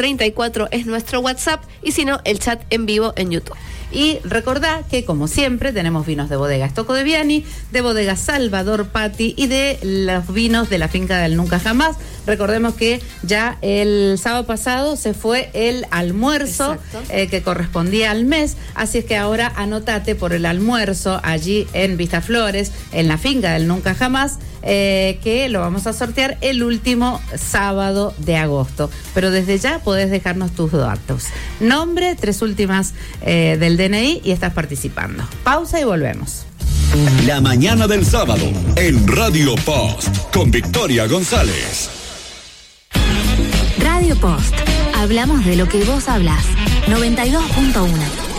2234 es nuestro WhatsApp, y si no, el chat en vivo en YouTube. Y recordá que, como siempre, tenemos vinos de bodega Stocco de Viani, de bodega Salvador Patti y de los vinos de la finca del Nunca Jamás. Recordemos que ya el sábado pasado se fue el almuerzo que correspondía al mes, así es que ahora anótate por el almuerzo allí en Vistaflores, en la finca del Nunca Jamás, que lo vamos a sortear el último sábado de agosto. Pero desde ya podés dejarnos tus datos. Nombre, 3 últimas del DNI y estás participando. Pausa y volvemos. La mañana del sábado en Radio Post con Victoria González. Radio Post. Hablamos de lo que vos hablás. 92.1.